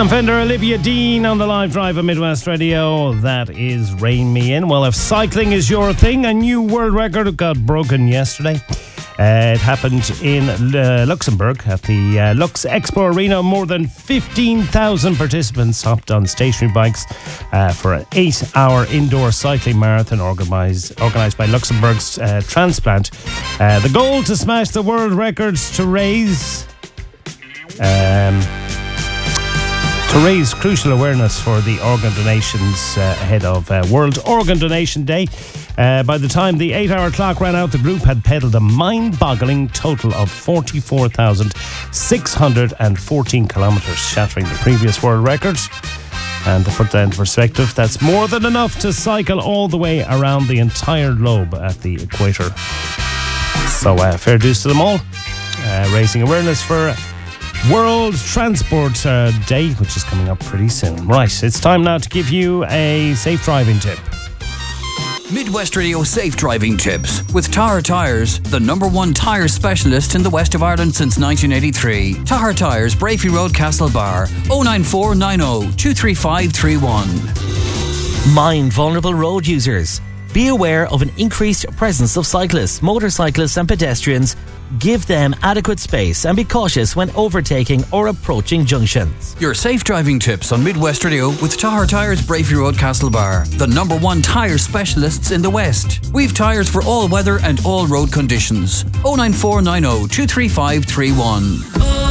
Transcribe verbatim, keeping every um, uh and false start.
Sam Fender, Olivia Dean on the live drive of Midwest Radio. That is Rain Me In. Well, if cycling is your thing, a new world record got broken yesterday. Uh, it happened in uh, Luxembourg at the uh, Lux Expo Arena. More than fifteen thousand participants hopped on stationary bikes uh, for an eight-hour indoor cycling marathon organised organised by Luxembourg's uh, Transplant. Uh, the goal to smash the world records to raise um, to raise crucial awareness for the organ donations uh, ahead of uh, World Organ Donation Day. Uh, by the time the eight-hour clock ran out, the group had pedalled a mind-boggling total of forty-four thousand six hundred fourteen kilometres, shattering the previous world record. And to put that into perspective, that's more than enough to cycle all the way around the entire globe at the equator. So uh, fair dues to them all, uh, raising awareness for World Transport uh, Day, which is coming up pretty soon. Right, it's time now to give you a safe driving tip. Midwest Radio Safe Driving Tips with Tahar Tyres, the number one tyre specialist in the west of Ireland since nineteen eighty-three. Tahar Tyres, Brafey Road, Castlebar, oh nine four nine oh two three five three one. Mind vulnerable road users. Be aware of an increased presence of cyclists, motorcyclists and pedestrians. Give them adequate space and be cautious when overtaking or approaching junctions. Your safe driving tips on Midwest Radio with Tahar Tyres, Brafey Road, Castlebar, the number one tyre specialists in the West. We've tyres for all weather and all road conditions. oh nine four nine oh two three five three one.